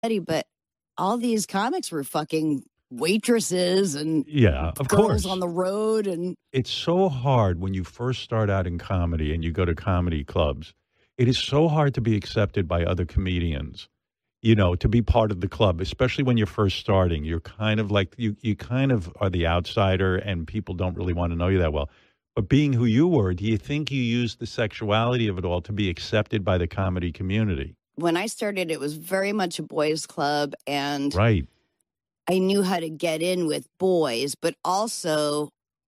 but all these comics were fucking waitresses and Yeah, of girls course. on the road. And It's so hard when you first start out in comedy and you go to comedy clubs. It is so hard to be accepted by other comedians, to be part of the club, especially when you're first starting. You're kind of like, you kind of are the outsider and people don't really want to know you that well. But being who you were, do you think you used the sexuality of it all to be accepted by the comedy community? when I started, it was very much a boys' club, and Right. I knew how to get in with boys, but also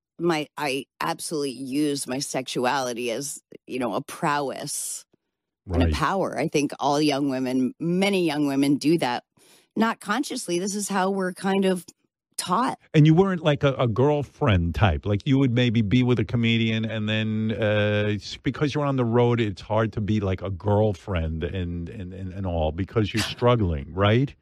I absolutely used my sexuality as, a prowess and a Right. power. I think all young women, many young women do that. Not consciously. This is how we're kind of taught. And you weren't like a girlfriend type. Like you would maybe be with a comedian, and then because you're on the road, it's hard to be like a girlfriend and all because you're struggling, right?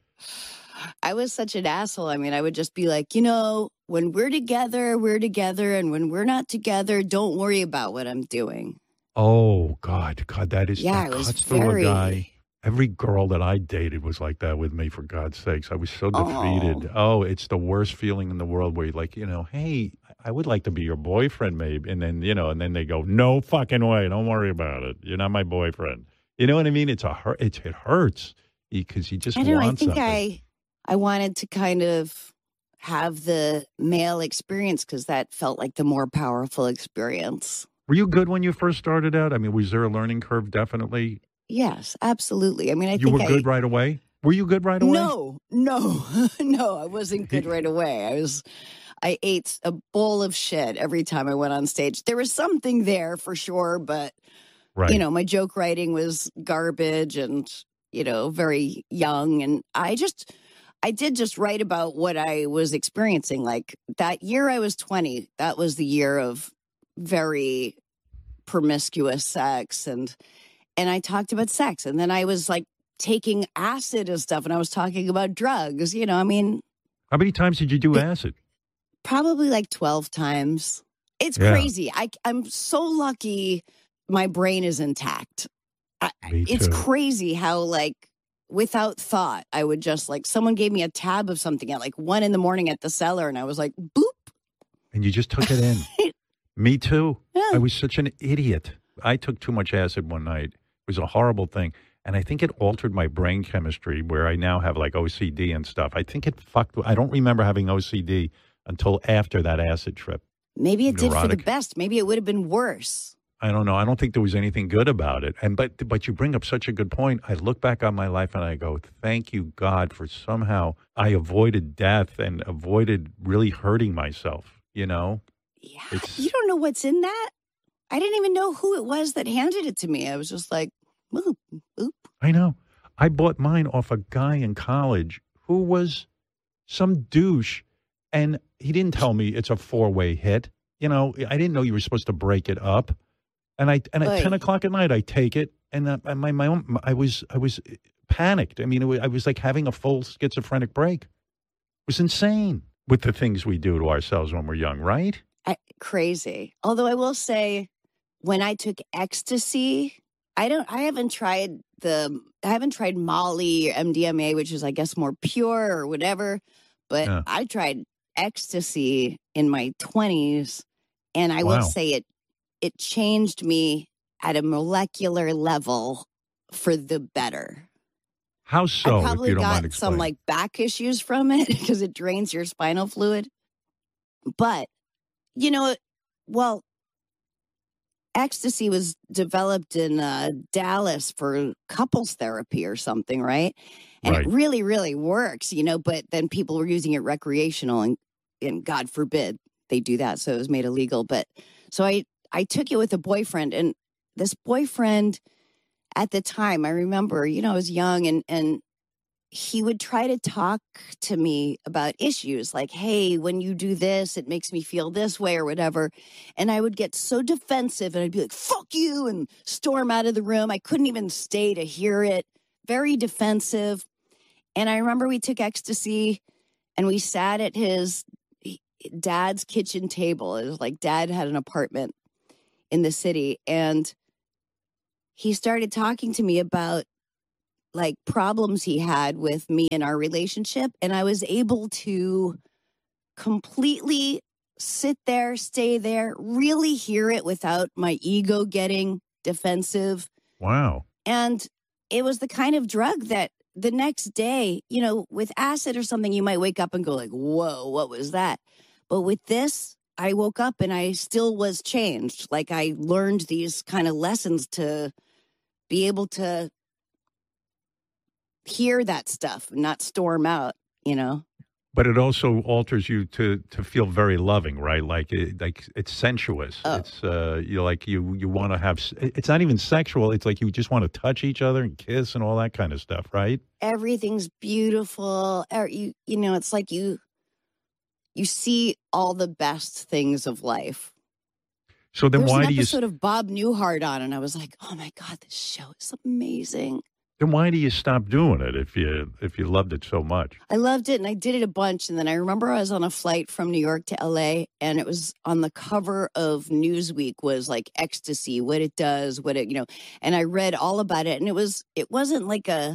I was such an asshole. I mean, I would just be like, when we're together, we're together. And when we're not together, don't worry about what I'm doing. Oh God, that Yeah, that it was cuts through a guy. very, Every girl that I dated was like that with me. For God's sakes, I was so defeated. oh, Oh, it's the worst feeling in the world where you're like, hey, I would like to be your boyfriend, maybe, and then and then they go, no fucking way, don't worry about it. You're not my boyfriend. You know what I mean? It's a hurt. It hurts because you just I don't know. I want think something. I wanted to kind of have the male experience because that felt like the more powerful experience. Were you good when you first started out? I mean, was there a learning curve? Definitely. Yes, absolutely. I mean, I You think were good right away. Were you good right away? no, no, I wasn't good right away. I ate a bowl of shit every time I went on stage. There was something there for sure, but Right. my joke writing was garbage and, very young. And I did just write about what I was experiencing. Like that year I was 20, that was the year of very promiscuous sex. And I talked about sex. And then I was like taking acid and stuff. And I was talking about drugs, I mean, How many times did you do acid? probably like 12 times. It's Yeah, crazy. I'm so lucky my brain is intact. me It's too. crazy how, like, without thought, I would just like someone gave me a tab of something at like 1 a.m. at the cellar, and I was like, boop. And you just took it in. Me too. Yeah. I was such an idiot. I took too much acid one night. It was a horrible thing. And I think it altered my brain chemistry where I now have like OCD and stuff. I think it fucked. I don't remember having OCD until after that acid trip. Maybe it did for the Neurotic. best. Maybe it would have been worse. I don't know. I don't think there was anything good about it. But you bring up such a good point. I look back on my life and I go, thank you God for somehow I avoided death and avoided really hurting myself. Yeah. It's You don't know what's in that? I didn't even know who it was that handed it to me. I was just like, boop, boop. I know. I bought mine off a guy in college who was some douche, and he didn't tell me it's a four-way hit. I didn't know you were supposed to break it up. And at Oy. 10 o'clock at night, I take it, and I was panicked. I mean, I was like having a full schizophrenic break. It was insane with the things we do to ourselves when we're young, right? Crazy. Although I will say, when I took ecstasy, I haven't tried Molly or MDMA, which is, I guess, more pure or whatever. But Yeah. I tried ecstasy in my 20s, and I will Wow. say it changed me at a molecular level for the better. How I so, if probably you don't mind got some explaining? like back issues from it because it drains your spinal fluid. But, well, ecstasy was developed in Dallas for couples therapy or something, right? And Right. it really, really works, but then people were using it recreational and God forbid they do that. So it was made illegal. But so I took it with a boyfriend, and this boyfriend at the time, I remember, I was young, and he would try to talk to me about issues like, hey, when you do this, it makes me feel this way or whatever. And I would get so defensive and I'd be like, fuck you, and storm out of the room. I couldn't even stay to hear it. Very defensive. And I remember we took ecstasy and we sat at his dad's kitchen table. It was like dad had an apartment in the city. And he started talking to me about like problems he had with me and our relationship. And I was able to completely sit there, stay there, really hear it without my ego getting defensive. Wow. And it was the kind of drug that the next day, you know, with acid or something, you might wake up and go like, whoa, what was that? But with this, I woke up and I still was changed. Like I learned these kind of lessons to be able to hear that stuff and not storm out, you know? But it also alters you to feel very loving, right? Like it's sensuous. Oh. It's you want to have. It's not even sexual. It's like you just want to touch each other and kiss and all that kind of stuff, right? Everything's beautiful. You know, it's like you see all the best things of life. So then, There's why an do you? episode of Bob Newhart on, and I was like, oh my God, this show is amazing. Then why do you stop doing it if you loved it so much? I loved it, and I did it a bunch. And then I remember I was on a flight from New York to LA, and it was on the cover of Newsweek was like ecstasy, what it does, what it, you know. And I read all about it, and it wasn't like a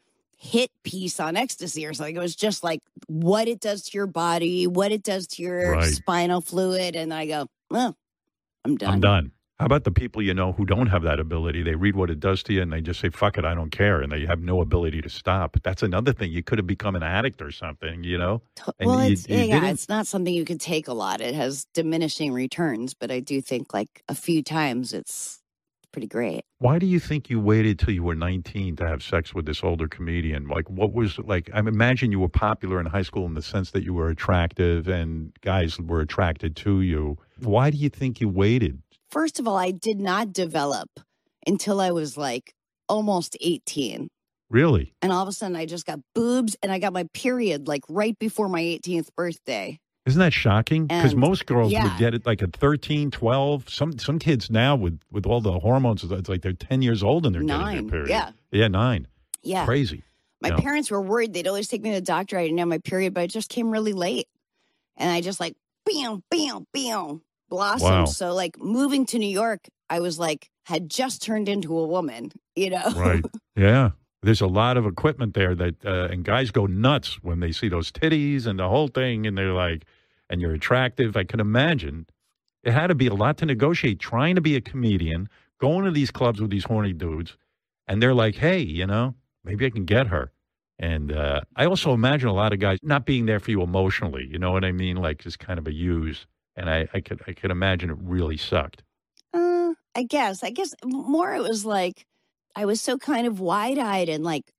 hit piece on ecstasy or something. It was just like what it does to your body, what it does to your spinal fluid. And I go, well, I'm done. I'm done. How about the people you know who don't have that ability? They read what it does to you and they just say, fuck it, I don't care. And they have no ability to stop. That's another thing. You could have become an addict or something, you know? And well, it's not something you can take a lot. It has diminishing returns, but I do think like a few times it's pretty great. Why do you think you waited till you were 19 to have sex with this older comedian? Like, what was, like, I imagine you were popular in high school in the sense that you were attractive and guys were attracted to you. Why do you think you waited? First of all, I did not develop until I was like almost 18. Really? And all of a sudden I just got boobs and I got my period like right before my 18th birthday. Isn't that shocking? Because most girls yeah. would get it like at 13, 12. Some kids now with all the hormones, it's like they're 10 years old and they're getting their period. Yeah. Yeah, 9. Yeah. Crazy. My parents were worried. They'd always take me to the doctor. I didn't have my period, but it just came really late. And I just like, bam, bam, bam, blossomed. Wow. So like moving to New York, I was like, had just turned into a woman, you know? Right. Yeah. There's a lot of equipment there that, and guys go nuts when they see those titties and the whole thing. And they're like, and you're attractive. I can imagine it had to be a lot to negotiate trying to be a comedian, going to these clubs with these horny dudes. And they're like, hey, you know, maybe I can get her. And I also imagine a lot of guys not being there for you emotionally. You know what I mean? Like just kind of a use. And I could imagine it really sucked. I guess more it was like I was so kind of wide-eyed and like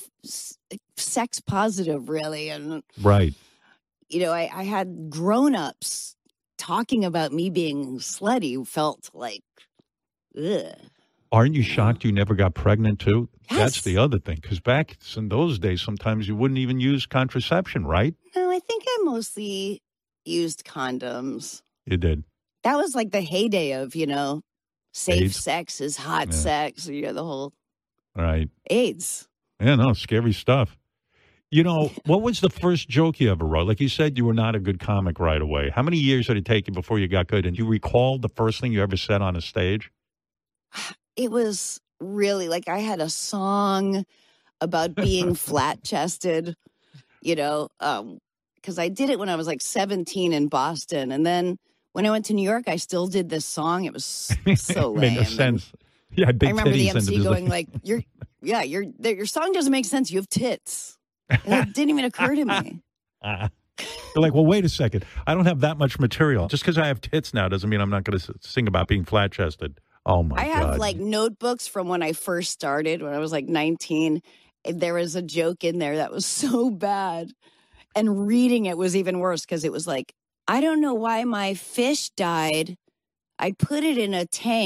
sex positive, really. And right. You know, I had grown-ups talking about me being slutty felt like, ugh. Aren't you shocked you never got pregnant, too? Yes. That's the other thing. Because back in those days, sometimes you wouldn't even use contraception, right? No, I think I mostly used condoms. You did. That was like the heyday of, you know, safe AIDS. sex is hot sex. You know, the whole right. AIDS. Yeah, no, scary stuff. You know, what was the first joke you ever wrote? Like you said, you were not a good comic right away. How many years did it take you before you got good? And you recall the first thing you ever said on a stage? It was really like I had a song about being flat-chested, you know, because I did it when I was like 17 in Boston. And then when I went to New York, I still did this song. It was so lame. Made no sense. Yeah, big I remember the titties and MC going like, your song doesn't make sense. You have tits. And it didn't even occur to me. They're like, well, wait a second. I don't have that much material. Just because I have tits now doesn't mean I'm not going to sing about being flat-chested. Oh, my God. I have like notebooks from when I first started, when I was like 19. There was a joke in there that was so bad. And reading it was even worse because it was like, I don't know why my fish died. I put it in a tank, ...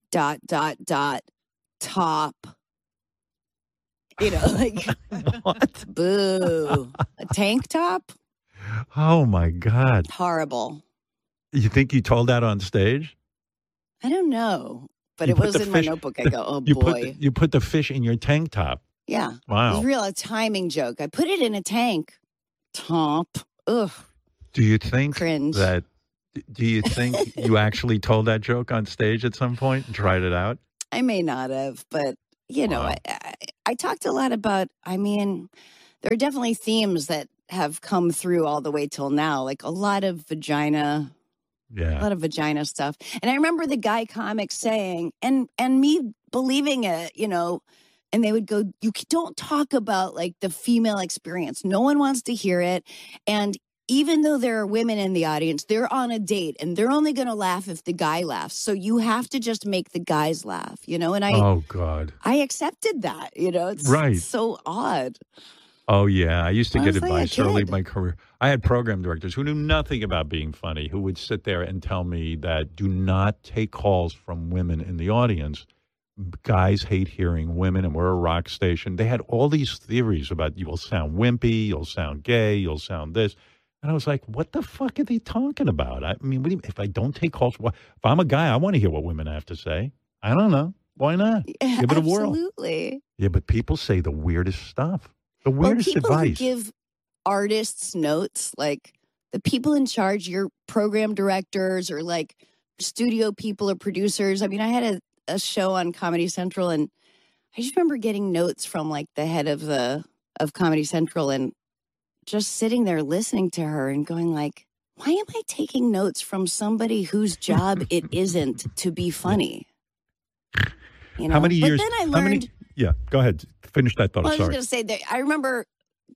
top. You know, like, what? Boo. A tank top? Oh, my God. Horrible. You think you told that on stage? I don't know. But it was in my notebook. I go, oh, boy. You put the fish in your tank top. Yeah. Wow. It was a timing joke. I put it in a tank top. Ugh. Do you think Cringe. Do you think you actually told that joke on stage at some point and tried it out? I may not have, but, you know, Wow. I talked a lot about, I mean, there are definitely themes that have come through all the way till now, like a lot of vagina stuff. And I remember the guy comics saying, and me believing it, and they would go, you don't talk about like the female experience. No one wants to hear it. And even though there are women in the audience, they're on a date and they're only going to laugh if the guy laughs. So you have to just make the guys laugh, and Oh, God. I accepted that, it's Right. so odd. Oh, yeah. I used to get Honestly, advice a early in kid. my career. I had program directors who knew nothing about being funny, who would sit there and tell me that do not take calls from women in the audience. Guys hate hearing women, and we're a rock station. They had all these theories about you'll sound wimpy, you'll sound gay, you'll sound this. And I was like, what the fuck are they talking about? I mean, if I don't take calls, if I'm a guy, I want to hear what women have to say. I don't know. Why not? Yeah, Give it a whirl. absolutely. Yeah, but people say the weirdest stuff. The Well, weirdest people who advice. give artists notes, like the people in charge, your program directors or like studio people or producers. I mean, I had a show on Comedy Central, and I just remember getting notes from like the head of Comedy Central and just sitting there listening to her and going like, why am I taking notes from somebody whose job it isn't to be funny? How many years? But then I learned. Yeah, go ahead. Finish that thought. Well, I was Sorry. just going to say that I remember,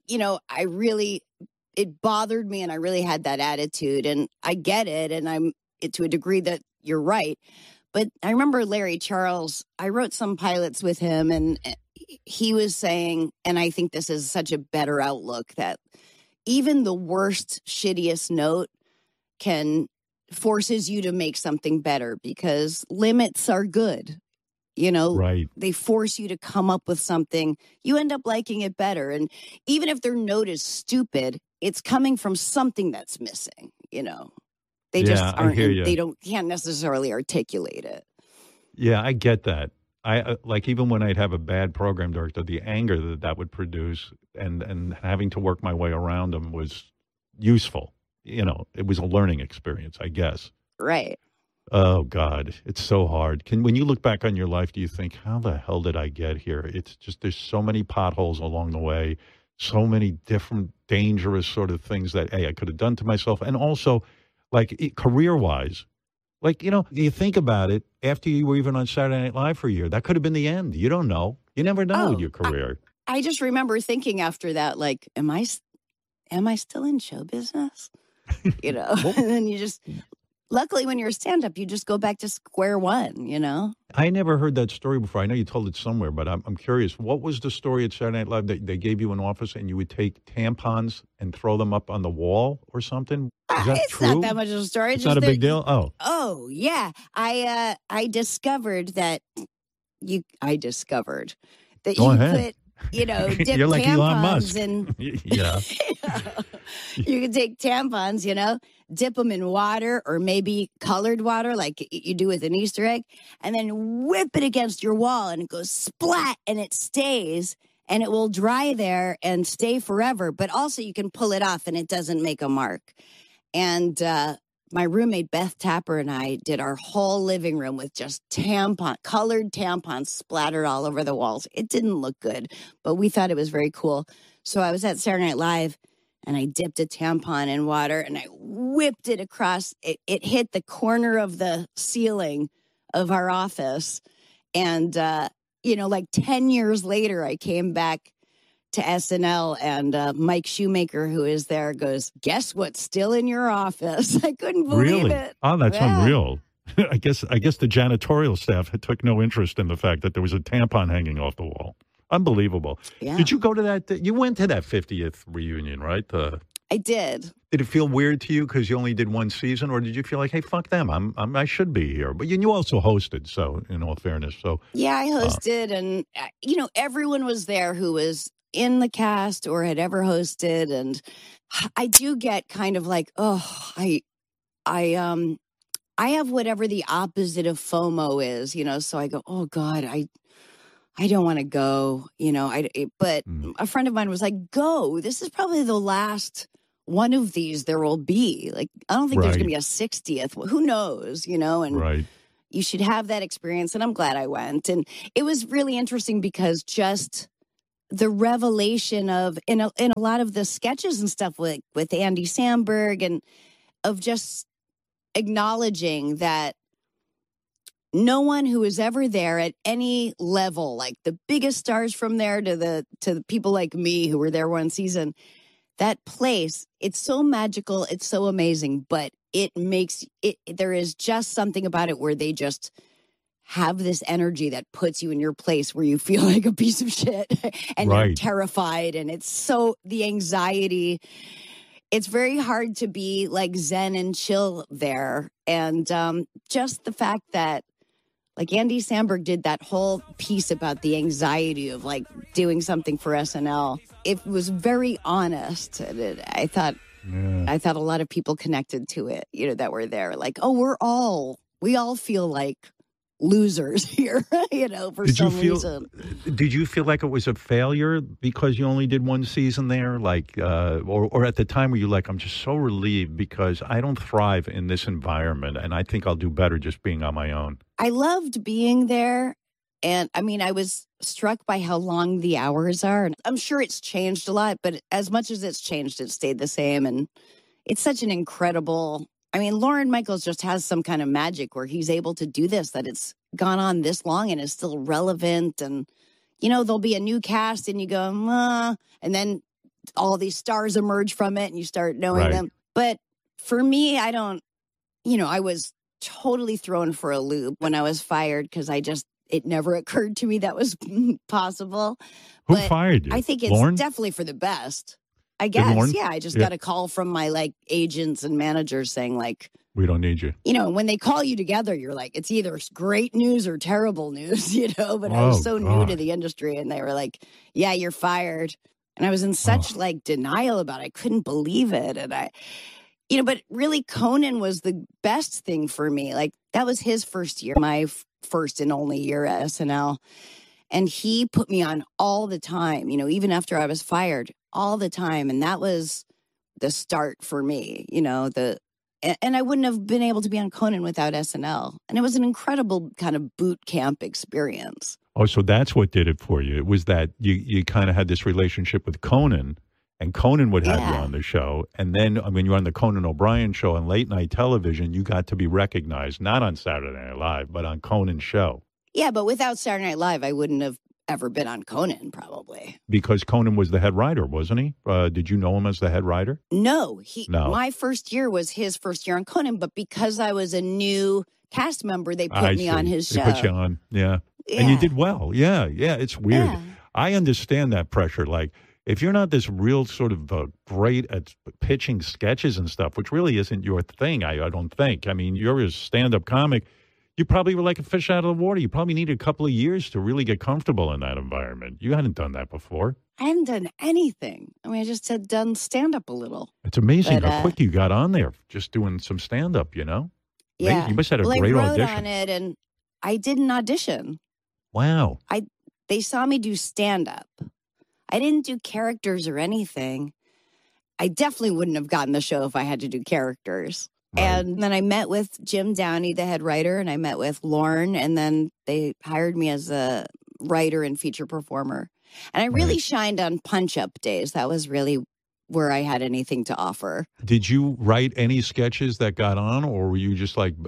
it bothered me and I really had that attitude, and I get it. And I'm to a degree that you're right. But I remember Larry Charles, I wrote some pilots with him, and he was saying, and I think this is such a better outlook, that even the worst, shittiest note forces you to make something better because limits are good. Right. They force you to come up with something. You end up liking it better. And even if their note is stupid, it's coming from something that's missing, They just aren't, hear you. they can't necessarily articulate it. Yeah, I get that. I like even when I'd have a bad program director, the anger that would produce and having to work my way around them was useful. It was a learning experience, I guess. Right. Oh, God, it's so hard. When you look back on your life, do you think, how the hell did I get here? It's just there's so many potholes along the way, so many different dangerous sort of things that, hey, I could have done to myself. And also, like career-wise, like, you think about it, after you were even on Saturday Night Live for a year, that could have been the end. You don't know. You never know with your career. I just remember thinking after that, like, am I still in show business? And then you just... Luckily, when you're a stand-up, you just go back to square one, I never heard that story before. I know you told it somewhere, but I'm curious. What was the story at Saturday Night Live that they gave you an office and you would take tampons and throw them up on the wall or something? Is that it's true? Not that much of a story. It's not a big deal? Oh. Oh, yeah. I discovered that you could put, dip You're like Elon tampons Musk. in. Yeah. You can take tampons, dip them in water or maybe colored water like you do with an Easter egg, and then whip it against your wall and it goes splat and it stays and it will dry there and stay forever. But also you can pull it off and it doesn't make a mark. And my roommate Beth Tapper and I did our whole living room with just colored tampons splattered all over the walls. It didn't look good, but we thought it was very cool. So I was at Saturday Night Live and I dipped a tampon in water and I whipped it across. It hit the corner of the ceiling of our office. And, like 10 years later, I came back to SNL and Mike Shoemaker, who is there, goes, guess what's still in your office? I couldn't believe it. Oh, that's Yeah. unreal. I guess the janitorial staff took no interest in the fact that there was a tampon hanging off the wall. Unbelievable. Yeah. Did you go to that? You went to that 50th reunion, right? I did. Did it feel weird to you because you only did one season, or did you feel like, hey, fuck them, I should be here? But you also hosted, so in all fairness, so Yeah, I hosted, and everyone was there who was in the cast or had ever hosted, and I do get kind of like, I have whatever the opposite of FOMO is, so I go, oh God, I don't want to go, but a friend of mine was like, go, this is probably the last one of these there will be. Like, I don't think there's going to be a 60th. Who knows, and you should have that experience. And I'm glad I went. And it was really interesting because just the revelation of in a lot of the sketches and stuff with Andy Samberg, and of just acknowledging that no one who was ever there at any level, like the biggest stars from there to the people like me who were there one season, that place, it's so magical, it's so amazing, but it makes it, there is just something about it where they just have this energy that puts you in your place where you feel like a piece of shit and Right. you're terrified, and it's so, the anxiety, it's very hard to be like zen and chill there. And just the fact that like Andy Samberg did that whole piece about the anxiety of like doing something for SNL. It was very honest. And I thought a lot of people connected to it, you know, that were there. Like, oh, we all feel like losers here, you know, for some reason. Did you feel like it was a failure because you only did one season there? Like, or at the time were you like, I'm just so relieved because I don't thrive in this environment and I think I'll do better just being on my own? I loved being there. And I mean, I was struck by how long the hours are. And I'm sure it's changed a lot, but as much as it's changed, it stayed the same. And it's such an incredible, I mean, Lorne Michaels just has some kind of magic where he's able to do this, that it's gone on this long and is still relevant. And, you know, there'll be a new cast and you go, and then all these stars emerge from it and you start knowing them. But for me, I was totally thrown for a loop when I was fired because it never occurred to me that was possible. Who But fired you? I think it's Lorne? definitely for the best. I guess, Lorne? yeah. I just got a call from my like agents and managers saying like, We don't need you. you know, when they call you together, you're like, it's either great news or terrible news, you know, but I was so new to the industry and they were like, yeah, you're fired. And I was in such like denial about it. I couldn't believe it. And but really Conan was the best thing for me. Like that was his first year, my first and only year at SNL. And he put me on all the time, you know, even after I was fired, all the time. And that was the start for me, you know, and I wouldn't have been able to be on Conan without SNL. And it was an incredible kind of boot camp experience. Oh, so that's what did it for you. It was that you kind of had this relationship with Conan, and Conan would have you on the show. And then when you were on the Conan O'Brien show on late night television, you got to be recognized, not on Saturday Night Live, but on Conan's show. Yeah, but without Saturday Night Live, I wouldn't have ever been on Conan, probably. Because Conan was the head writer, wasn't he? Did you know him as the head writer? No. No. My first year was his first year on Conan, but because I was a new cast member, they put me on his show. They put you on, yeah. And you did well. Yeah, it's weird. Yeah. I understand that pressure. Like, if you're not this real sort of great at pitching sketches and stuff, which really isn't your thing, I don't think. I mean, you're a stand-up comic. You probably were like a fish out of the water. You probably needed a couple of years to really get comfortable in that environment. You hadn't done that before. I hadn't done anything. I mean, I just had done stand-up a little. It's amazing how quick you got on there just doing some stand-up, you know? Yeah. You must have had a great I wrote audition. on it, and I did an audition. Wow. They saw me do stand-up. I didn't do characters or anything. I definitely wouldn't have gotten the show if I had to do characters. Right. And then I met with Jim Downey, the head writer, and I met with Lorne, and then they hired me as a writer and feature performer. And I really shined on punch-up days. That was really where I had anything to offer. Did you write any sketches that got on, or were you just like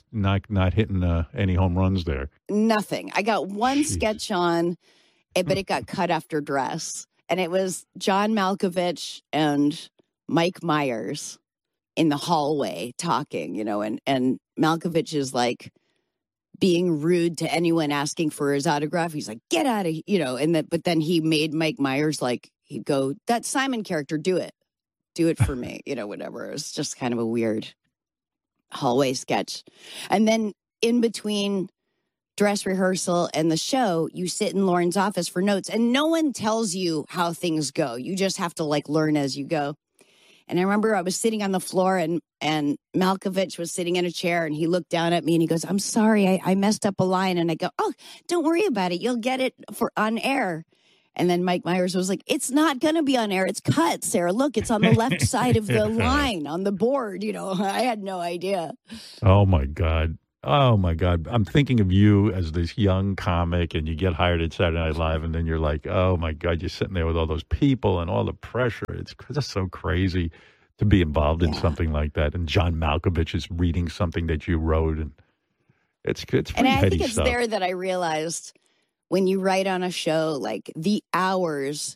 not hitting any home runs there? Nothing. I got one sketch on, but it got cut after dress. And it was John Malkovich and Mike Myers in the hallway talking, you know, and Malkovich is like being rude to anyone asking for his autograph. He's like, get out of here, you know, but then he made Mike Myers like, he'd go, that Simon character, do it for me, you know, whatever. It was just kind of a weird hallway sketch. And then in between dress rehearsal and the show, you sit in Lorne's office for notes, and no one tells you how things go. You just have to like learn as you go. And I remember I was sitting on the floor and Malkovich was sitting in a chair, and he looked down at me and he goes, I'm sorry, I messed up a line. And I go, oh, don't worry about it. You'll get it on air. And then Mike Myers was like, it's not going to be on air. It's cut, Sarah. Look, it's on the left side of the line on the board. You know, I had no idea. Oh, my God. Oh my God. I'm thinking of you as this young comic and you get hired at Saturday Night Live and then you're like, oh my God, you're sitting there with all those people and all the pressure. It's just so crazy to be involved in Yeah. something like that. And John Malkovich is reading something that you wrote and it's pretty And I heady think it's stuff. there that I realized when you write on a show, like the hours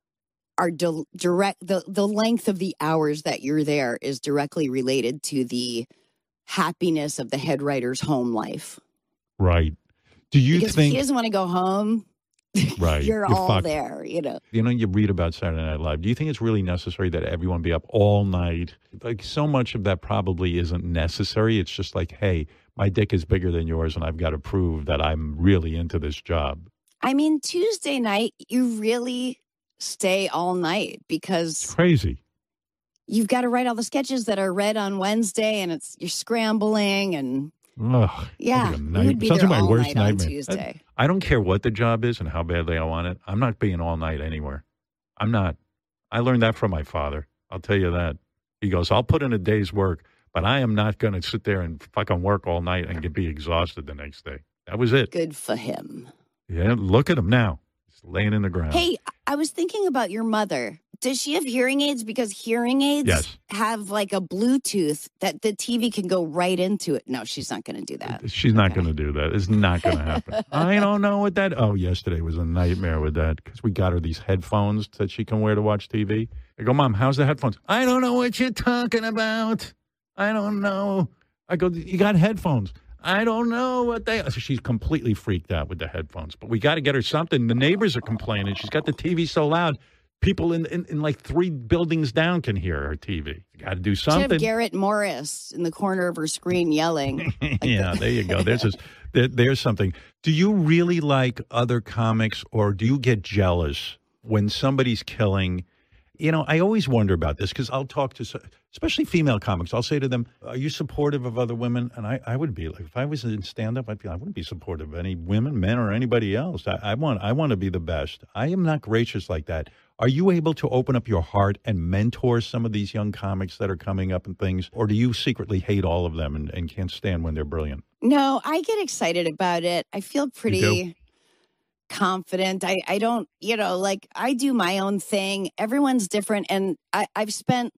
are direct, the length of the hours that you're there is directly related to the happiness of the head writer's home life. Right. Do you Because if think he doesn't want to go home, right, you're all fucked. there, you know. You know, you read about Saturday Night Live. Do you think it's really necessary that everyone be up all night? Like, so much of that probably isn't necessary. It's just like, hey, my dick is bigger than yours, and I've got to prove that I'm really into this job. I mean, Tuesday night, you really stay all night because Crazy. you've got to write all the sketches that are read on Wednesday, and you're scrambling and Ugh, yeah, sounds like a we would be sounds there like my all worst night on nightmare. Tuesday. I don't care what the job is and how badly I want it. I'm not being all night anywhere. I'm not. I learned that from my father. I'll tell you that. He goes, I'll put in a day's work, but I am not going to sit there and fucking work all night and be exhausted the next day. That was it. Good for him. Yeah, look at him now. He's laying in the ground. Hey, I was thinking about your mother. Does she have hearing aids? Because hearing aids Yes. have like a Bluetooth that the TV can go right into it. No, she's not going to do that. She's not going to do that. It's not going to happen. I don't know what that. Oh, yesterday was a nightmare with that because we got her these headphones that she can wear to watch TV. I go, Mom, how's the headphones? I don't know what you're talking about. I don't know. I go, you got headphones. I don't know what they. So she's completely freaked out with the headphones. But we got to get her something. The neighbors are complaining. She's got the TV so loud. People in like 3 buildings down can hear her TV. You got to do She should something. have Garrett Morris in the corner of her screen yelling. Yeah, there you go. There's something. Do you really like other comics or do you get jealous when somebody's killing? You know, I always wonder about this because I'll talk to, especially female comics. I'll say to them, are you supportive of other women? And I would be like, if I was in stand-up, I wouldn't be supportive of any women, men, or anybody else. I want to be the best. I am not gracious like that. Are you able to open up your heart and mentor some of these young comics that are coming up and things? Or do you secretly hate all of them and can't stand when they're brilliant? No, I get excited about it. I feel pretty confident. I don't, like I do my own thing. Everyone's different. And I've spent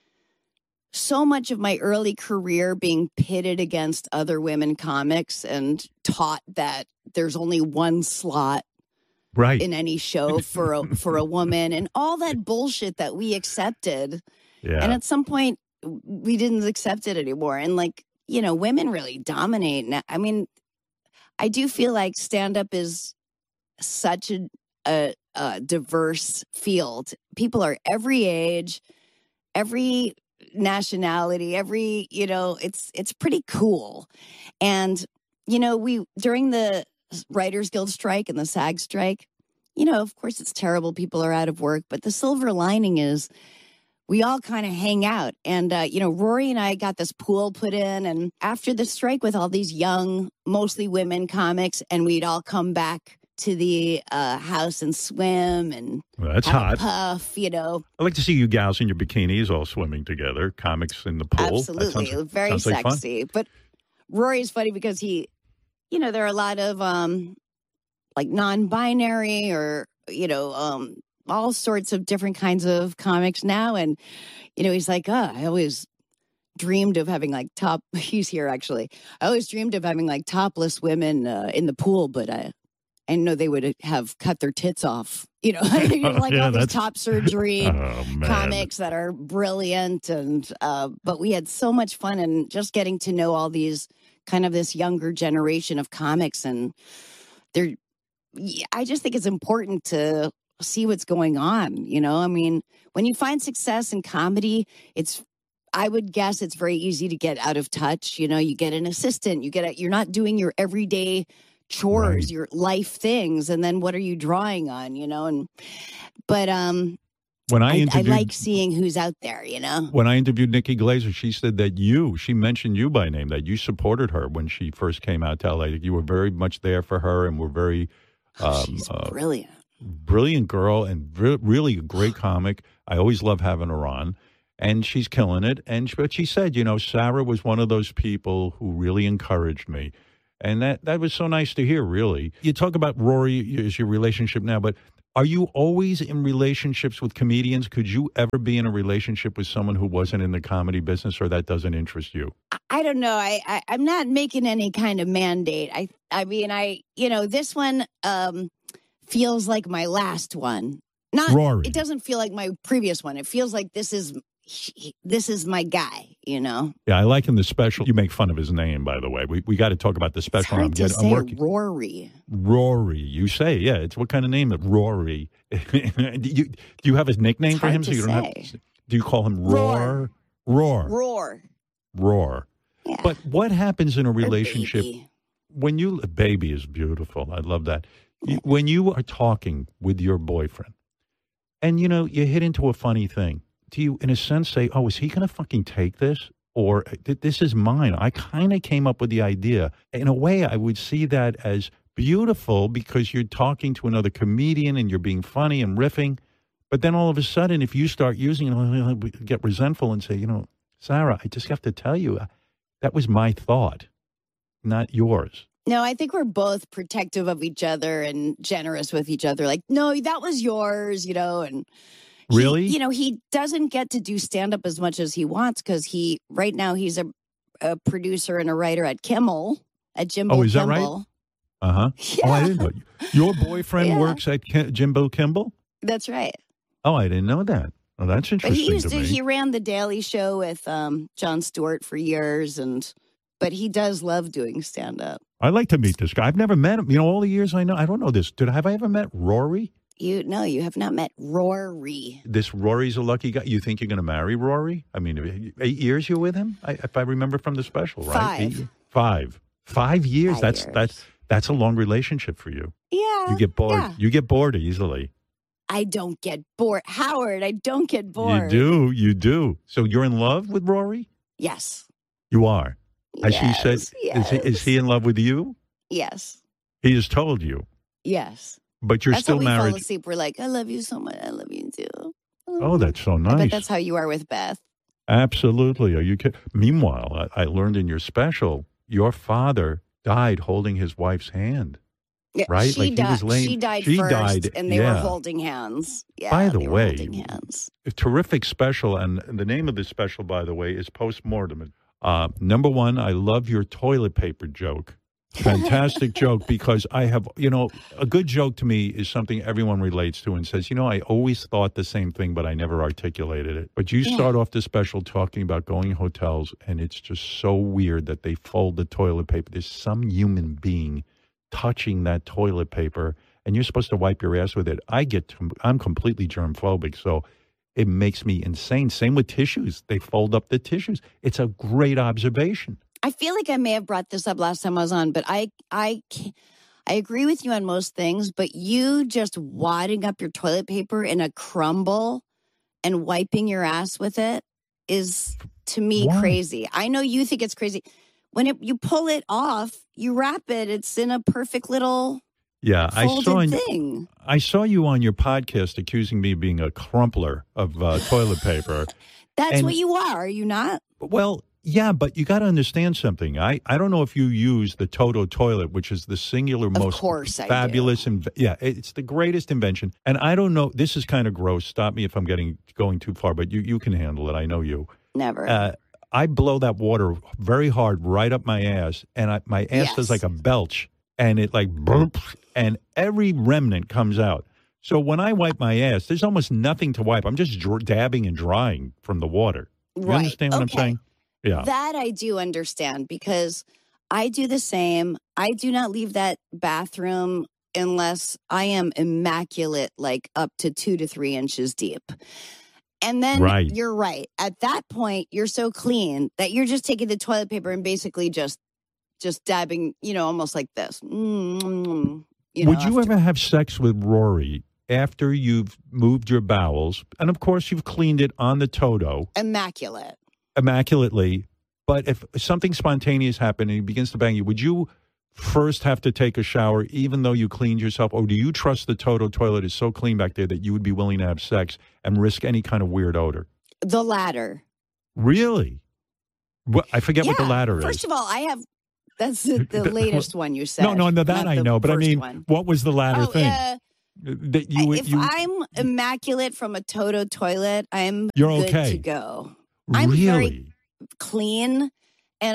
so much of my early career being pitted against other women comics and taught that there's only one slot Right. in any show for a woman and all that bullshit that we accepted. Yeah. And at some point we didn't accept it anymore. And women really dominate now. I mean, I do feel like stand-up is such a diverse field. People are every age, every nationality, it's pretty cool. And, we during the Writers Guild strike and the SAG strike, of course it's terrible. People are out of work, but the silver lining is we all kind of hang out. And, Rory and I got this pool put in. And after the strike with all these young, mostly women comics, and we'd all come back to the house and swim and Well, that's have a hot. puff, I like to see you gals in your bikinis all swimming together, comics in the pool. Absolutely. Very sounds like fun. sexy. But Rory's funny because he, there are a lot of like non-binary or, all sorts of different kinds of comics now. And, he's like, I always dreamed of having like he's here actually. I always dreamed of having like topless women in the pool, but I know they would have cut their tits off, like all these top surgery comics that are brilliant. And, but we had so much fun and just getting to know all these kind of this younger generation of comics. And I just think it's important to see what's going on. I mean, when you find success in comedy, I would guess it's very easy to get out of touch. You get an assistant, you're not doing your everyday chores, Right. your life things. And then what are you drawing on, but When I I interviewed, like seeing who's out there, when I interviewed Nikki Glaser, she said that she mentioned you by name, that you supported her when she first came out to LA. You were very much there for her and were very she's brilliant. brilliant girl and really a great comic. I always love having her on. and she's killing it. But she said, Sarah was one of those people who really encouraged me. And that was so nice to hear, really. You talk about Rory as your relationship now, but are you always in relationships with comedians? Could you ever be in a relationship with someone who wasn't in the comedy business, or that doesn't interest you? I don't know. I'm not making any kind of mandate. I mean, this one feels like my last one. Not Rory. It doesn't feel like my previous one. It feels like this is my guy, Yeah, I like in the special. You make fun of his name, by the way. We got to talk about the special. It's hard to say Rory. Rory, you say, yeah. It's what kind of name? Rory. do you have his nickname It's for him? hard to say. Do you call him Roar? Roar. Yeah. But what happens in a relationship Baby. when you? Baby is beautiful. I love that. When you are talking with your boyfriend, and you hit into a funny thing. Do you, in a sense, say, "Oh, is he going to fucking take this?" Or this is mine? I kind of came up with the idea. In a way, I would see that as beautiful because you're talking to another comedian and you're being funny and riffing. But then all of a sudden, if you start using it, get resentful and say, Sarah, I just have to tell you, that was my thought, not yours. No, I think we're both protective of each other and generous with each other. Like, no, that was yours, and... Really? He doesn't get to do stand-up as much as he wants because right now he's a producer and a writer at Kimmel, at Jimbo Kimmel. Oh, is that right? Uh-huh. Yeah. Oh, I didn't know. Your boyfriend works at Jimbo Kimmel? That's right. Oh, I didn't know that. Oh, that's interesting to me. He ran The Daily Show with Jon Stewart for years, but he does love doing stand-up. I'd like to meet this guy. I've never met him. All the years I know, I don't know this. Have I ever met Rory? You have not met Rory. This Rory's a lucky guy. You think you're going to marry Rory? I mean, 8 years you're with him? If I remember from the special, right? 5. 5 years. 5 years. That's a long relationship for you. Yeah. You get bored. Yeah. You get bored easily. I don't get bored. Howard, I don't get bored. You do. So you're in love with Rory? Yes. You are. Has yes, she said, yes. Is he in love with you? Yes. He has told you. Yes. But you're that's still how we married. fall asleep. We're like, I love you so much. I love you too. Oh, that's so nice. I bet that's how you are with Beth. Absolutely. Are you kidding? Meanwhile, I learned in your special, your father died holding his wife's hand. Yeah, right? She died first, and they were holding hands. Yeah, by the way, holding hands. A terrific special, and the name of the special, by the way, is Postmortem. Number one, I love your toilet paper joke. Fantastic joke, because I have, a good joke to me is something everyone relates to and says, I always thought the same thing, but I never articulated it. But you start off the special talking about going to hotels, and it's just so weird that they fold the toilet paper. There's some human being touching that toilet paper, and you're supposed to wipe your ass with it. I'm completely germphobic, so it makes me insane. Same with tissues. They fold up the tissues. It's a great observation. I feel like I may have brought this up last time I was on, but I agree with you on most things, but you just wadding up your toilet paper in a crumble and wiping your ass with it is, to me, crazy. I know you think it's crazy. When you pull it off, you wrap it. It's in a perfect little folded thing. I saw you on your podcast accusing me of being a crumpler of toilet paper. That's what you are you not? Well, yeah, but you got to understand something. I don't know if you use the Toto toilet, which is the singular most fabulous. It's the greatest invention. And I don't know. This is kind of gross. Stop me if I'm going too far, but you can handle it. I know you. Never. I blow that water very hard right up my ass, and my ass does like a belch, and it like burps, and every remnant comes out. So when I wipe my ass, there's almost nothing to wipe. I'm just dabbing and drying from the water. You understand what I'm saying? Yeah. That I do understand, because I do the same. I do not leave that bathroom unless I am immaculate, like up to 2 to 3 inches deep. And then you're right. At that point, you're so clean that you're just taking the toilet paper and basically just dabbing, almost like this. Would you ever have sex with Rory after you've moved your bowels? And of course, you've cleaned it on the Toto. Immaculately. But if something spontaneous happened and he begins to bang you, would you first have to take a shower even though you cleaned yourself? Or do you trust the Toto toilet is so clean back there that you would be willing to have sex and risk any kind of weird odor? The latter. Really? I forget what the latter is. First of all, that's the latest one you said. No, that I know. But I mean, what was the latter thing? I'm immaculate from a Toto toilet, you're good okay to go. Really? I'm very clean, and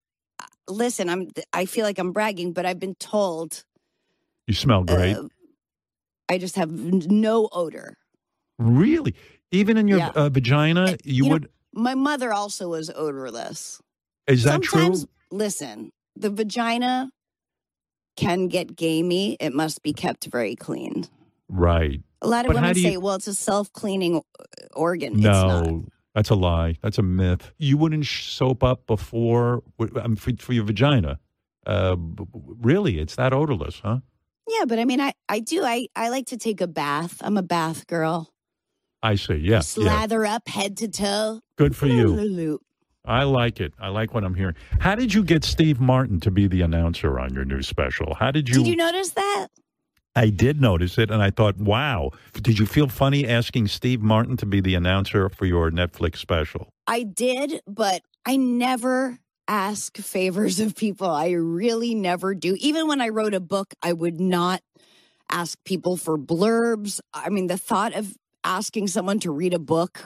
I feel like I'm bragging, but I've been told you smell great. I just have no odor. Really? Even in your vagina, you would. My mother also was odorless. Is that Sometimes, true? Listen, the vagina can get gamey. It must be kept very clean. Right. A lot of women say, well, it's a self-cleaning organ. No, it's not. That's a lie. That's a myth. You wouldn't soap up before for your vagina. Really? It's that odorless, huh? Yeah, but I mean, I do. I like to take a bath. I'm a bath girl. I see. Yeah. Slather up head to toe. Good for you. I like it. I like what I'm hearing. How did you get Steve Martin to be the announcer on your new special? Did you notice that? I did notice it, and I thought, wow. Did you feel funny asking Steve Martin to be the announcer for your Netflix special? I did, but I never ask favors of people. I really never do. Even when I wrote a book, I would not ask people for blurbs. I mean, the thought of asking someone to read a book,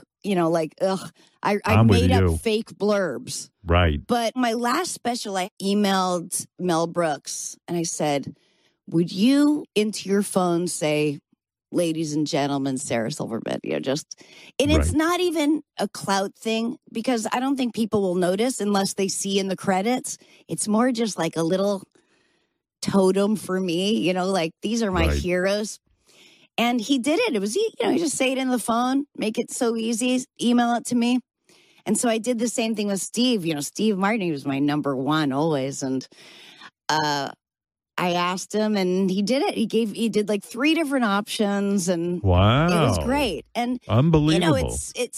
I made up fake blurbs. Right. But my last special, I emailed Mel Brooks and I said, would you into your phone say, ladies and gentlemen, Sarah Silverman, it's not even a clout thing because I don't think people will notice unless they see in the credits. It's more just like a little totem for me, these are my heroes. And he did it. It was, you just say it in the phone, make it so easy, email it to me. And so I did the same thing with Steve. Steve Martin, he was my number one always. And I asked him and he did it. He did like 3 different options and wow. It was great. And unbelievable.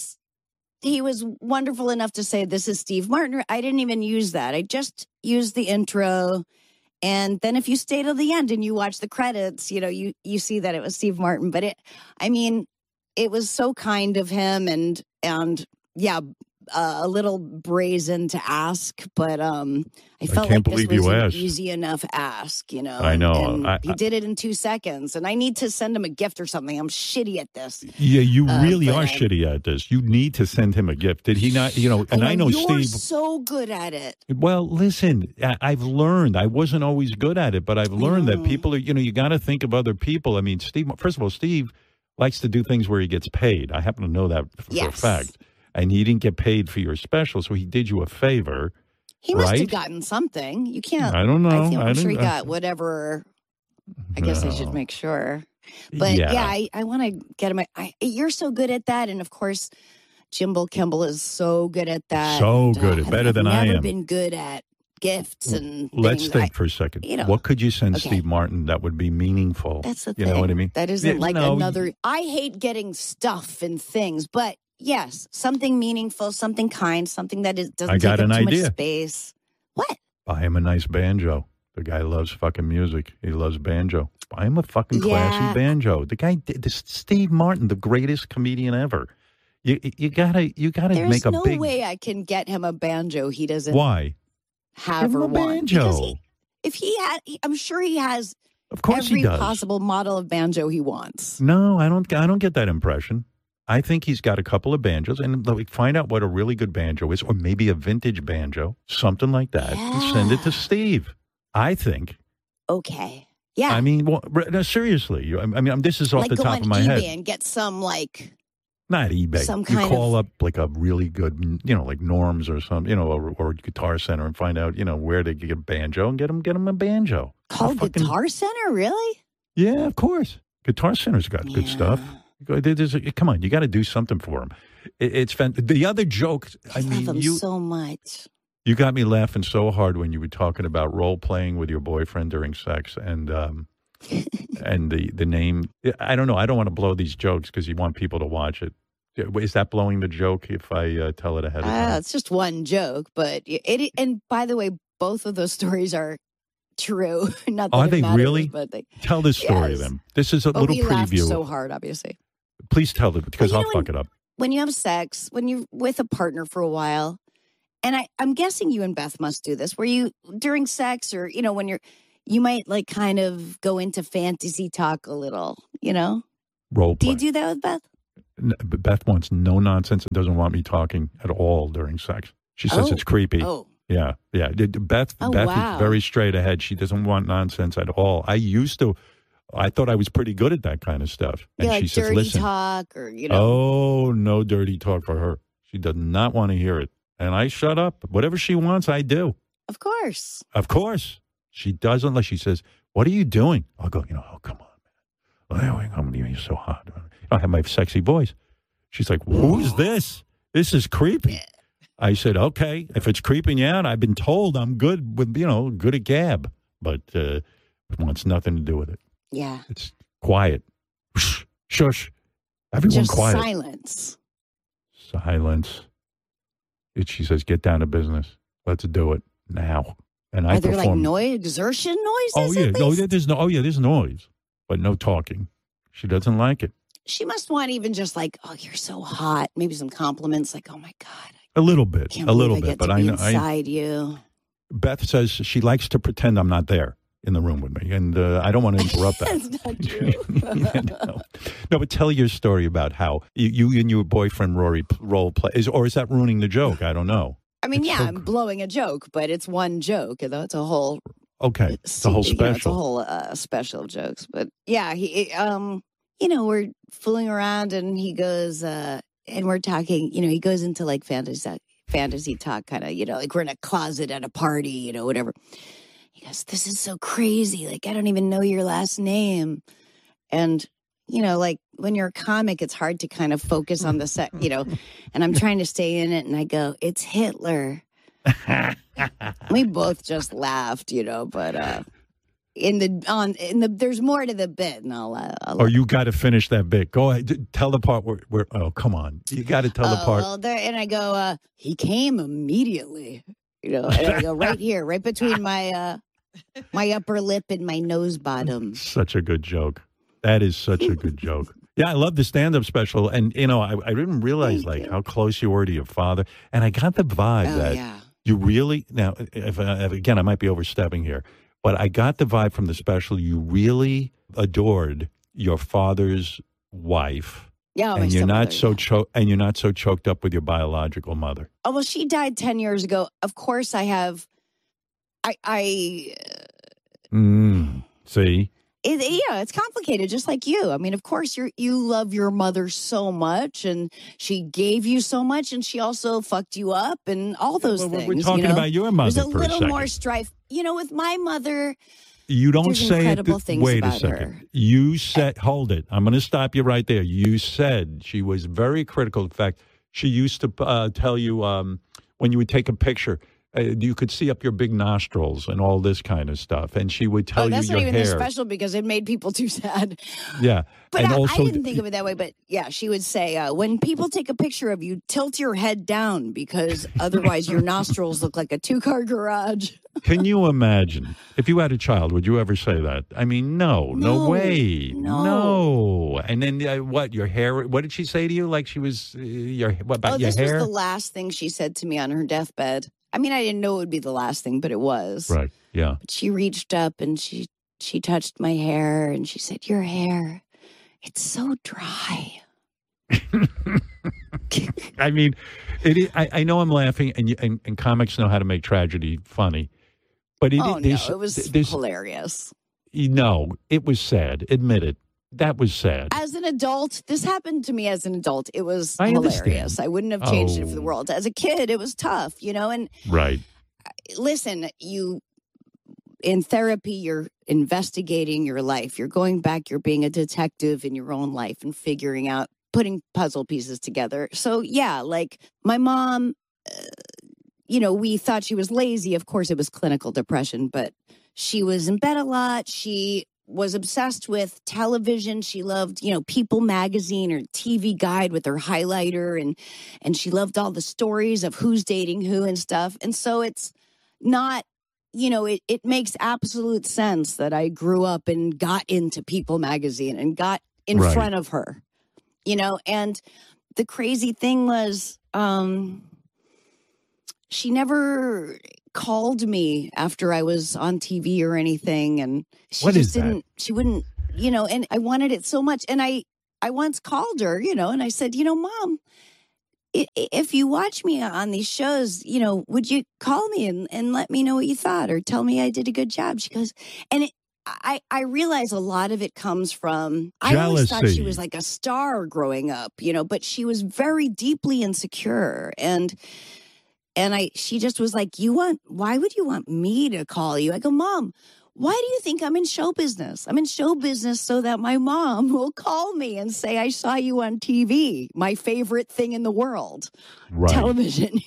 He was wonderful enough to say, this is Steve Martin. I didn't even use that. I just used the intro. And then if you stay till the end and you watch the credits, you see that it was Steve Martin. But it was so kind of him and a little brazen to ask, but I felt like this was an easy enough ask, I know. And he did it in 2 seconds, and I need to send him a gift or something. I'm shitty at this. Yeah, you really are shitty at this. You need to send him a gift. Did he not? And I know you're Steve. So good at it. Well, listen, I've learned. I wasn't always good at it, but I've learned that people are. You got to think of other people. I mean, Steve. First of all, Steve likes to do things where he gets paid. I happen to know that for a fact. And he didn't get paid for your special, so he did you a favor. He must have gotten something. You can't. I don't know. I'm sure he got whatever. I guess I should make sure. But I want to get him. You're so good at that, and of course, Jimbo Kimball is so good at that. So good, better than I am. Never been good at gifts and. Let's think for a second. What could you send Steve Martin that would be meaningful? That's the thing. You know what I mean? That isn't another. I hate getting stuff and things, but. Yes, something meaningful, something kind, something that doesn't take up too much space. What? Buy him a nice banjo. The guy loves fucking music. He loves banjo. Buy him a fucking classy banjo. The guy, Steve Martin, the greatest comedian ever. You gotta make a big. There's no way I can get him a banjo. He doesn't. Why? Have or want banjo. If he had, I'm sure he has. Of course, every he does. Possible model of banjo he wants. No, I don't get that impression. I think he's got a couple of banjos, and find out what a really good banjo is, or maybe a vintage banjo, something like that, and send it to Steve. I think. Okay. Yeah. I mean, no, seriously. I mean, this is off the top of my head. Like go on eBay and get some Not eBay. Some you call up like a really good, like Norms or something, or Guitar Center, and find out, where to get a banjo and get him a banjo. Call Guitar Center, really? Yeah, of course. Guitar Center's got good stuff. Come on, you got to do something for him. It's the other joke. I love him so much. You got me laughing so hard when you were talking about role playing with your boyfriend during sex, and and the name. I don't know. I don't want to blow these jokes because you want people to watch it. Is that blowing the joke if I tell it ahead of time? It's just one joke, but it. And by the way, both of those stories are. True. Not that are they matters, really? But tell this story then. This is a little we preview. Laughed so hard, obviously. Please tell it because I'll fuck it up. when you have sex, when you're with a partner for a while, and I'm guessing you and Beth must do this, where you, during sex or, when you might like kind of go into fantasy talk a little, Role Do play. you do that with Beth? Beth wants no nonsense and doesn't want me talking at all during sex. She says it's creepy. Oh. Yeah. Beth wow. is very straight ahead. She doesn't want nonsense at all. I thought I was pretty good at that kind of stuff. And like she says, dirty listen. talk or, Oh, no dirty talk for her. She does not want to hear it. And I shut up. Whatever she wants, I do. Of course. Of course. She doesn't like, she says, what are you doing? I'll go, oh, come on, man. You're so hot. I have my sexy voice. She's like, who's this? This is creepy. I said, okay, if it's creeping you out, I've been told I'm good with, good at gab. But it wants nothing to do with it. Yeah. It's quiet. Shush. Everyone just quiet. Silence. She says, get down to business. Let's do it now. And Are there like exertion noises? There's noise, but no talking. She doesn't like it. She must want even just like, oh, you're so hot. Maybe some compliments like, oh my God. A little bit. But I know inside you. Beth says she likes to pretend I'm not there in the room with me, and I don't want to interrupt that. That's not true. No, but tell your story about how you and your boyfriend Rory role play, or is that ruining the joke? I don't know. I mean, I'm blowing a joke, but it's one joke. It's a whole. Okay, it's a whole special. It's a whole special of jokes, but yeah, we're fooling around, and he goes, and we're talking. He goes into like fantasy talk, kind of. Like we're in a closet at a party, whatever. He goes, this is so crazy. Like, I don't even know your last name. And, like when you're a comic, it's hard to kind of focus on the set, and I'm trying to stay in it. And I go, it's Hitler. We both just laughed, but there's more to the bit. And I'll you got to finish that bit. Go ahead. Tell the part where oh, come on. You got to tell the part. Well, and I go, he came immediately, and I go right here, right between my upper lip and my nose bottom. Such a good joke. That is such a good joke. Yeah, I love the stand-up special. And, I didn't realize how close you were to your father. And I got the vibe that you really, now, again, I might be overstepping here, but I got the vibe from the special. You really adored your father's wife. Yeah, and you're not so choked up with your biological mother. Oh, well, she died 10 years ago. Of course I have. See? It's complicated, just like you. I mean, of course, you love your mother so much, and she gave you so much, and she also fucked you up, and all those things. We're talking about your mother. There's a for little a second. more strife. With my mother, you don't say incredible it. Things wait a about second. Her. You said, hold it. I'm going to stop you right there. You said she was very critical. In fact, she used to tell you when you would take a picture. You could see up your big nostrils and all this kind of stuff. And she would tell you your hair. That's not even this special because it made people too sad. Yeah. But I didn't think of it that way. But yeah, she would say, when people take a picture of you, tilt your head down because otherwise your nostrils look like a 2-car garage. Can you imagine? If you had a child, would you ever say that? I mean, no way. No. And then your hair, what did she say to you? Like she was, your hair? This was the last thing she said to me on her deathbed. I mean, I didn't know it would be the last thing, but it was. Right, yeah. But she reached up and she touched my hair and she said, your hair, it's so dry. I mean, I know I'm laughing, and comics know how to make tragedy funny. But it was hilarious. No, it was sad. Admit it. That was sad. As an adult, this happened to me as an adult. It was hilarious. Understand. I wouldn't have changed it for the world. As a kid, it was tough, and right. Listen, in therapy, you're investigating your life. You're going back, you're being a detective in your own life and figuring out, putting puzzle pieces together. So yeah, like my mom, we thought she was lazy. Of course, it was clinical depression, but she was in bed a lot. She was obsessed with television. She loved, People magazine or TV Guide with her highlighter. And she loved all the stories of who's dating who and stuff. And so it's not, it makes absolute sense that I grew up and got into People magazine and got in front of her, and the crazy thing was, she never called me after I was on TV or anything. And she What just is that? didn't, she wouldn't, and I wanted it so much. And I once called her, and I said, Mom, if you watch me on these shows, would you call me and let me know what you thought or tell me I did a good job? She goes, and I realize a lot of it comes from, I always thought she Jealousy. was like a star growing up, but she was very deeply insecure. And she just was like, why would you want me to call you? I go, Mom, why do you think I'm in show business? I'm in show business so that my mom will call me and say, I saw you on TV, my favorite thing in the world, Right. television,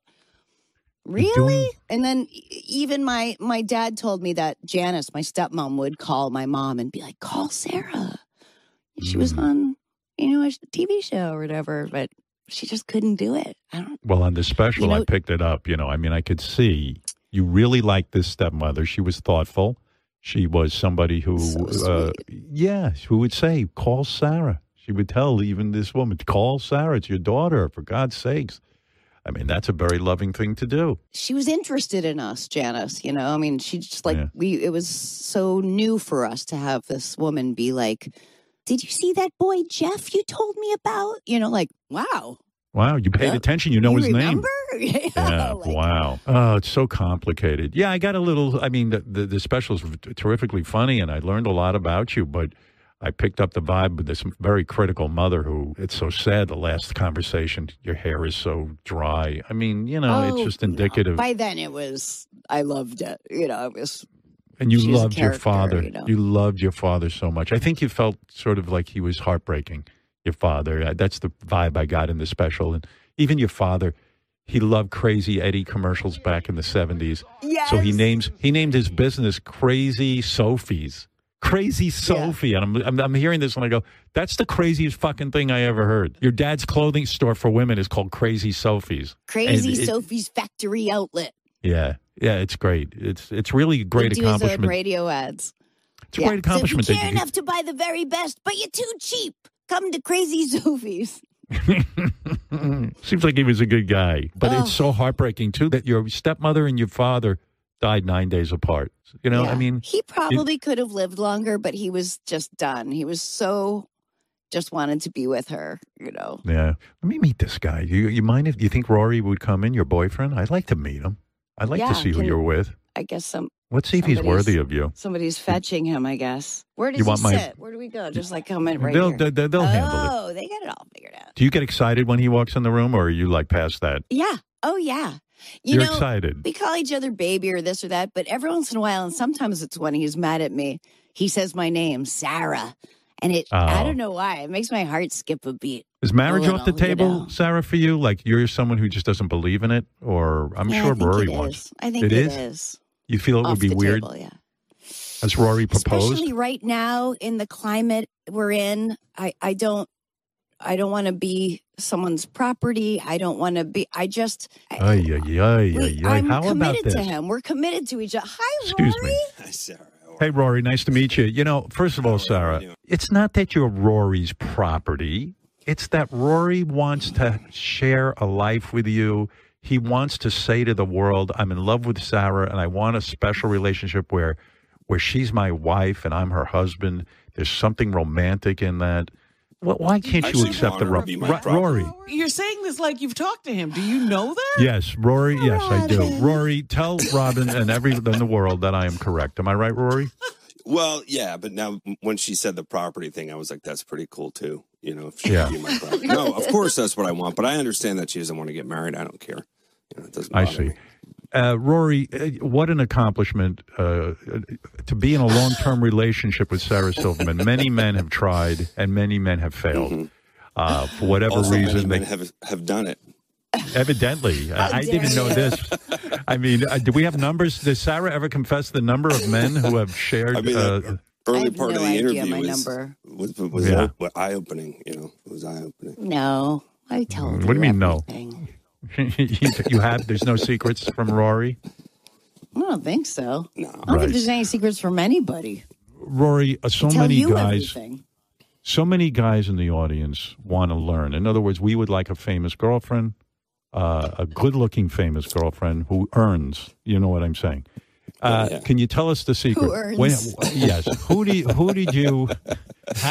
Really? And then even my dad told me that Janice, my stepmom, would call my mom and be like, call Sarah. She was on, a TV show or whatever, but she just couldn't do it. Well, on the special, I picked it up. I could see you really liked this stepmother. She was thoughtful. She was somebody who, who would say, call Sarah. She would tell even this woman, call Sarah. It's your daughter, for God's sakes. I mean, that's a very loving thing to do. She was interested in us, Janice. She just it was so new for us to have this woman be like, did you see that boy Jeff you told me about? Wow. Wow, you paid attention. You know his remember? name. Yeah, wow. Oh, it's so complicated. Yeah, I got a little, the special's terrifically funny, and I learned a lot about you, but I picked up the vibe with this very critical mother who, it's so sad, the last conversation, your hair is so dry. I mean, it's just indicative. By then I loved it. It was. And you loved your character, father. You loved your father so much. I think you felt sort of like he was heartbreaking, your father. That's the vibe I got in the special. And even your father, he loved Crazy Eddie commercials back in the 70s. Yes. So he named his business Crazy Sophie's. Crazy Sophie. Yeah. And I'm hearing this and I go, that's the craziest fucking thing I ever heard. Your dad's clothing store for women is called Crazy Sophie's. Crazy Sophie's Factory Outlet. Yeah. Yeah, it's great. It's really a great accomplishment. Do radio ads. It's a great accomplishment. So if you care enough to buy the very best, but you're too cheap, come to Crazy Sophie's. Seems like he was a good guy. But it's so heartbreaking, too, that your stepmother and your father died 9 days apart. He probably could have lived longer, but he was just done. He was just wanted to be with her, Yeah. Let me meet this guy. You mind if you think Rory would come in, your boyfriend? I'd like to meet him. I'd like to see who you're with. I guess Let's see if he's worthy of you. Somebody's fetching him, I guess. Where does he sit? Where do we go? Just come in right here. They'll handle it. Oh, they got it all figured out. Do you get excited when he walks in the room, or are you past that? Yeah. Oh, yeah. You're excited. We call each other baby or this or that, but every once in a while, and sometimes it's when he's mad at me, he says my name, Sarah. And I don't know why. It makes my heart skip a beat. Is marriage off the table, Sarah, for you? Like you're someone who just doesn't believe in it? Or I'm sure Rory wants. I think it is. You feel it would be weird? Table, yeah. Has Rory proposed? Especially right now in the climate we're in, I don't want to be someone's property. I don't want to be. I'm How committed about this? to him. We're committed to each other. Hi, Excuse Rory. me. Hi, Sarah. Hey, Rory, nice to meet you. First of all, Sarah, it's not that you're Rory's property. It's that Rory wants to share a life with you. He wants to say to the world, I'm in love with Sarah, and I want a special relationship where she's my wife and I'm her husband. There's something romantic in that. Well, why can't you accept the Rory? You're saying this like you've talked to him. Do you know that? Yes, Rory. Yes, I do. Rory, tell Robin and everyone in the world that I am correct. Am I right, Rory? Well, yeah, but now when she said the property thing, I was like, that's pretty cool too. If she could be my property. No, of course that's what I want, but I understand that she doesn't want to get married. I don't care. It doesn't bother me. Rory, what an accomplishment to be in a long-term relationship with Sarah Silverman. Many men have tried, and many men have failed. For whatever reason. Many men have done it. Evidently. I didn't know this. I mean, do we have numbers? Does Sarah ever confess the number of men who have shared? Early part of the interview my was eye-opening. It was eye-opening. No, I told you. What do you mean, everything. No? You have? There's no secrets from Rory? I don't think so. No. I don't think there's any secrets from anybody. Rory, so Tell many you guys. Everything. So many guys in the audience want to learn. In other words, we would like a famous girlfriend, a good-looking famous girlfriend who earns. You know what I'm saying? Can you tell us the secret? Who earns? Yes. Who did you?